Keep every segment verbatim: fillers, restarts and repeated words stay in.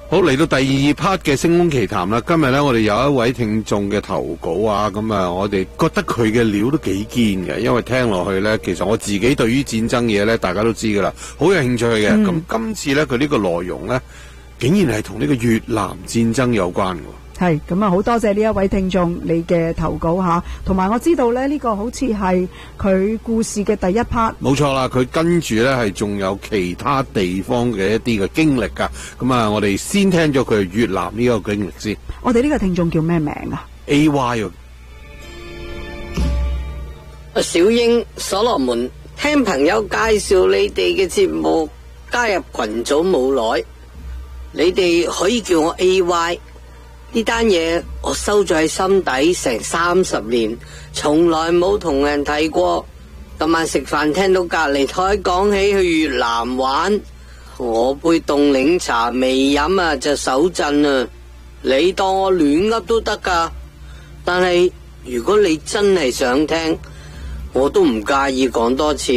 好，嚟到第二 part 嘅星空奇談啦。今日咧，我哋有一位聽眾嘅投稿啊，咁啊，我哋覺得佢嘅料都幾堅嘅，因為聽落去咧，其實我自己對於戰爭嘢咧，大家都知噶啦，好有興趣嘅。咁、嗯、今次咧，佢呢個內容咧，竟然係同呢個越南戰爭有關嘅。 係咁啊！好多謝呢一位聽眾你嘅投稿吓，同埋我知道咧，呢個好似係佢故事嘅第一 part。 冇錯啦，佢跟住咧係仲有其他地方嘅一啲嘅經歷噶。咁啊，我哋先聽咗佢越南呢個經歷先。 我哋呢個聽眾叫咩名啊 ？A Y 啊， 小英所羅門，聽朋友介紹你哋嘅節目，加入群組冇耐，你哋可以叫我 A Y。呢單嘢我收咗喺心底成三十年，從來冇同人提過。今晚食飯聽到隔籬台講起去越南玩，我杯凍檸茶未飲啊就手震啊！你當我亂噏都得噶，但係如果你真係想聽，我都唔介意講多次。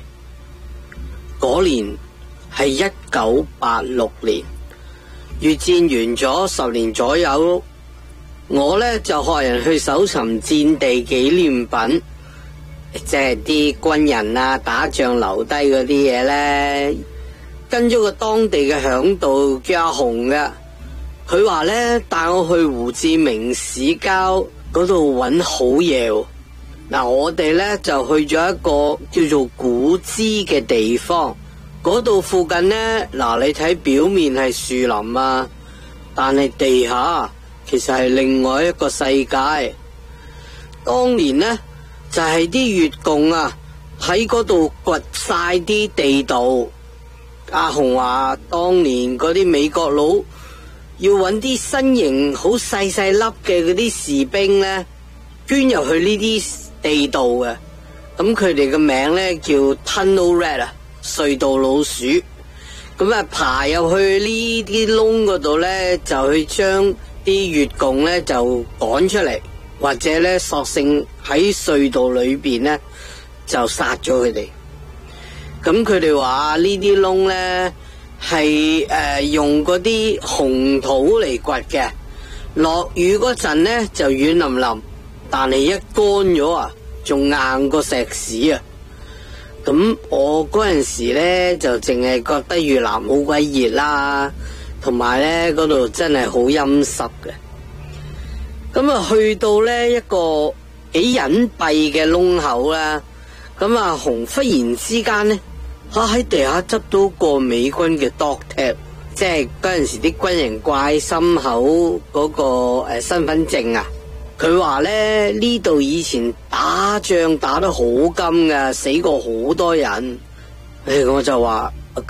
嗰年係一九八六年。越戰完咗十年左右，我呢就學人去搜尋戰地紀念品，即係啲軍人啊打仗留低嗰啲嘢呢。跟咗個當地嘅響導叫阿紅嘅，佢話呢帶我去胡志明市郊嗰度揾好嘢。嗱，我哋呢就去咗一個叫做古芝嘅地方。嗰度附近呢，嗱，你睇表面係樹林啊，但係地下其實係另外一個世界。當年呢，就係、是、啲越共啊喺嗰度掘晒啲地道。阿紅話當年嗰啲美國佬要揾啲身形好細細粒嘅嗰啲士兵呢，捐入去呢啲地道嘅，咁佢哋嘅名呢，叫 Tunnel Rat 啊，隧道老鼠。咁啊爬入去呢啲窿嗰度呢，就去將啲越共呢就趕出嚟，或者呢索性喺隧道裏邊呢就殺咗佢哋。咁佢哋話呢啲窿呢係誒用嗰啲紅土嚟掘嘅，落雨嗰陣呢就軟腍腍，但係一乾咗啊，仲硬過石屎啊！咁我嗰陣時呢就淨係覺得越南好鬼熱啦，同埋呢嗰度真係好陰濕嘅。咁啊去到呢一個幾隱蔽嘅窿口啦，咁啊紅忽然之間呢，吓喺地下執到個美軍嘅 dog tag， 即係嗰陣時啲軍人掛心口嗰個誒身份證啊。佢話咧呢度以前打仗打得好金噶，死過好多人。誒，我就話